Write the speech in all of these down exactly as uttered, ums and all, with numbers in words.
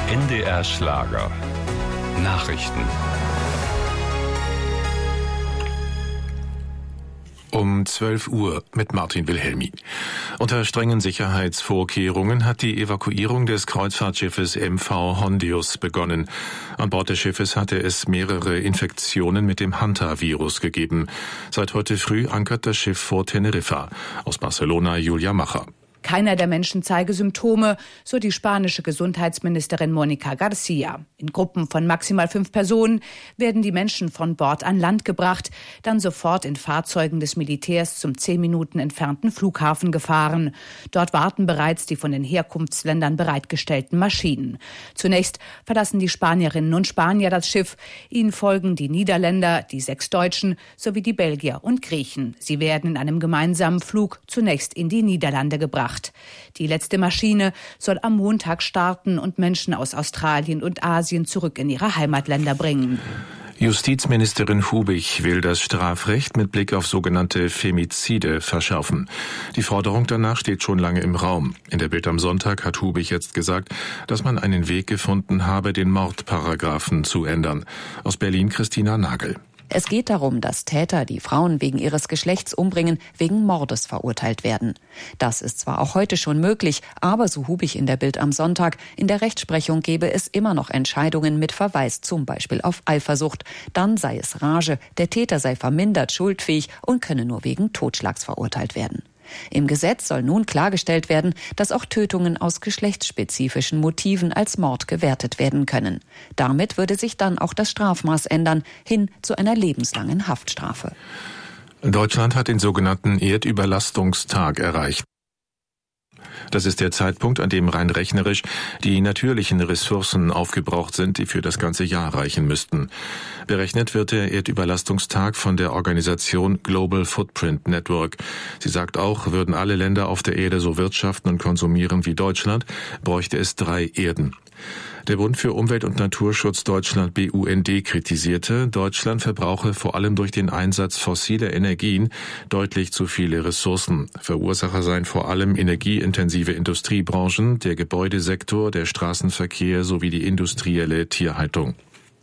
N D R Schlager. Nachrichten. Um zwölf Uhr mit Martin Wilhelmi. Unter strengen Sicherheitsvorkehrungen hat die Evakuierung des Kreuzfahrtschiffes M V Hondius begonnen. An Bord des Schiffes hatte es mehrere Infektionen mit dem Hanta-Virus gegeben. Seit heute früh ankert das Schiff vor Teneriffa. Aus Barcelona Julia Macher. Keiner der Menschen zeige Symptome, so die spanische Gesundheitsministerin Mónica García. In Gruppen von maximal fünf Personen werden die Menschen von Bord an Land gebracht, dann sofort in Fahrzeugen des Militärs zum zehn Minuten entfernten Flughafen gefahren. Dort warten bereits die von den Herkunftsländern bereitgestellten Maschinen. Zunächst verlassen die Spanierinnen und Spanier das Schiff. Ihnen folgen die Niederländer, die sechs Deutschen sowie die Belgier und Griechen. Sie werden in einem gemeinsamen Flug zunächst in die Niederlande gebracht. Die letzte Maschine soll am Montag starten und Menschen aus Australien und Asien zurück in ihre Heimatländer bringen. Justizministerin Hubich will das Strafrecht mit Blick auf sogenannte Femizide verschärfen. Die Forderung danach steht schon lange im Raum. In der Bild am Sonntag hat Hubich jetzt gesagt, dass man einen Weg gefunden habe, den Mordparagraphen zu ändern. Aus Berlin Christina Nagel. Es geht darum, dass Täter, die Frauen wegen ihres Geschlechts umbringen, wegen Mordes verurteilt werden. Das ist zwar auch heute schon möglich, aber so Hubich in der Bild am Sonntag, in der Rechtsprechung gebe es immer noch Entscheidungen mit Verweis zum Beispiel auf Eifersucht. Dann sei es Rage, der Täter sei vermindert schuldfähig und könne nur wegen Totschlags verurteilt werden. Im Gesetz soll nun klargestellt werden, dass auch Tötungen aus geschlechtsspezifischen Motiven als Mord gewertet werden können. Damit würde sich dann auch das Strafmaß ändern, hin zu einer lebenslangen Haftstrafe. Deutschland hat den sogenannten Erdüberlastungstag erreicht. Das ist der Zeitpunkt, an dem rein rechnerisch die natürlichen Ressourcen aufgebraucht sind, die für das ganze Jahr reichen müssten. Berechnet wird der Erdüberlastungstag von der Organisation Global Footprint Network. Sie sagt auch, würden alle Länder auf der Erde so wirtschaften und konsumieren wie Deutschland, bräuchte es drei Erden. Der Bund für Umwelt und Naturschutz Deutschland B U N D kritisierte, Deutschland verbrauche vor allem durch den Einsatz fossiler Energien deutlich zu viele Ressourcen. Verursacher seien vor allem energieintensive Industriebranchen, der Gebäudesektor, der Straßenverkehr sowie die industrielle Tierhaltung.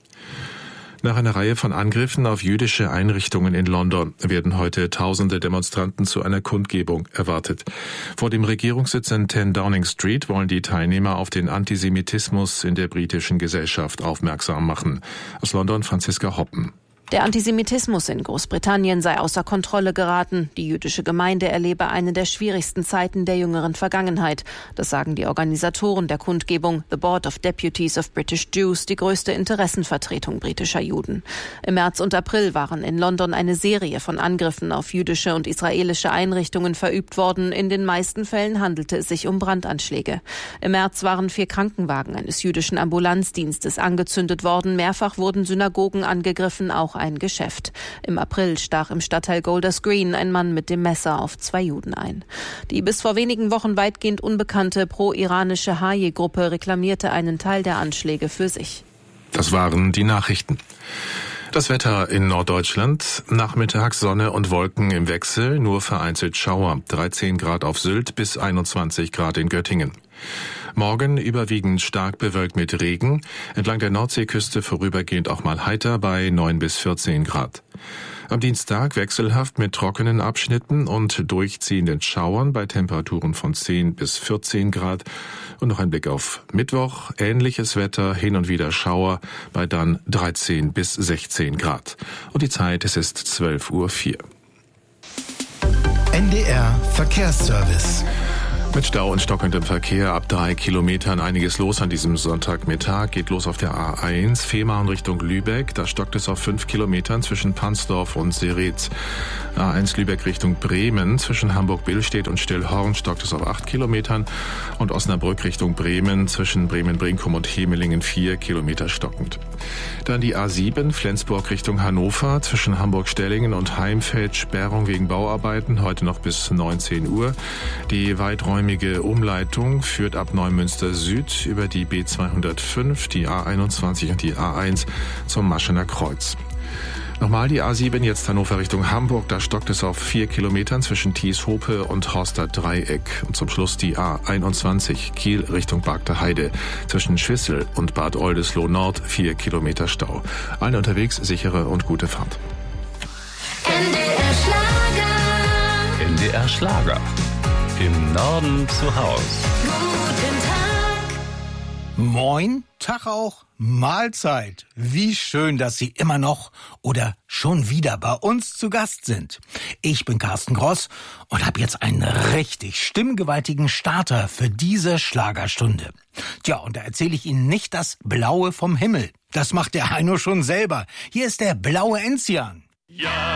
Nach einer Reihe von Angriffen auf jüdische Einrichtungen in London werden heute tausende Demonstranten zu einer Kundgebung erwartet. Vor dem Regierungssitz in zehn Downing Street wollen die Teilnehmer auf den Antisemitismus in der britischen Gesellschaft aufmerksam machen. Aus London Franziska Hoppen. Der Antisemitismus in Großbritannien sei außer Kontrolle geraten. Die jüdische Gemeinde erlebe eine der schwierigsten Zeiten der jüngeren Vergangenheit. Das sagen die Organisatoren der Kundgebung, The Board of Deputies of British Jews, die größte Interessenvertretung britischer Juden. Im März und April waren in London eine Serie von Angriffen auf jüdische und israelische Einrichtungen verübt worden. In den meisten Fällen handelte es sich um Brandanschläge. Im März waren vier Krankenwagen eines jüdischen Ambulanzdienstes angezündet worden. Mehrfach wurden Synagogen angegriffen, auch ein Geschäft. Im April stach im Stadtteil Golders Green ein Mann mit dem Messer auf zwei Juden ein. Die bis vor wenigen Wochen weitgehend unbekannte pro-iranische Haji-Gruppe reklamierte einen Teil der Anschläge für sich. Das waren die Nachrichten. Das Wetter in Norddeutschland. Nachmittags Sonne und Wolken im Wechsel, nur vereinzelt Schauer. dreizehn Grad auf Sylt bis einundzwanzig Grad in Göttingen. Morgen überwiegend stark bewölkt mit Regen. Entlang der Nordseeküste vorübergehend auch mal heiter bei neun bis vierzehn Grad. Am Dienstag wechselhaft mit trockenen Abschnitten und durchziehenden Schauern bei Temperaturen von zehn bis vierzehn Grad. Und noch ein Blick auf Mittwoch. Ähnliches Wetter, hin und wieder Schauer bei dann dreizehn bis sechzehn Grad. Und die Zeit, es ist zwölf Uhr vier. N D R Verkehrsservice. Mit Stau und stockendem Verkehr ab drei Kilometern einiges los an diesem Sonntagmittag. Geht los auf der A eins, Fehmarn Richtung Lübeck. Da stockt es auf fünf Kilometern zwischen Pansdorf und Seretz. A eins Lübeck Richtung Bremen. Zwischen Hamburg-Billstedt und Stillhorn stockt es auf acht Kilometern. Und Osnabrück Richtung Bremen. Zwischen Bremen-Brinkum und Hemelingen vier Kilometer stockend. Dann die A sieben, Flensburg Richtung Hannover. Zwischen Hamburg-Stellingen und Heimfeld Sperrung wegen Bauarbeiten. Heute noch bis neunzehn Uhr. Die weiträumige Umleitung führt ab Neumünster Süd über die B zweihundertfünf, die A einundzwanzig und die A eins zum Maschener Kreuz. Nochmal die A sieben, jetzt Hannover Richtung Hamburg. Da stockt es auf vier Kilometern zwischen Thies-Hope und Horster Dreieck. Und zum Schluss die A einundzwanzig, Kiel Richtung Bagder Heide. Zwischen Schwissel und Bad Oldesloe Nord vier Kilometer Stau. Allen unterwegs sichere und gute Fahrt. N D R Schlager. N D R Schlager. Im Norden zu Haus. Guten Tag. Moin, Tag auch, Mahlzeit. Wie schön, dass Sie immer noch oder schon wieder bei uns zu Gast sind. Ich bin Carsten Gross und habe jetzt einen richtig stimmgewaltigen Starter für diese Schlagerstunde. Tja, und da erzähle ich Ihnen nicht das Blaue vom Himmel. Das macht der Heino schon selber. Hier ist der blaue Enzian. Ja.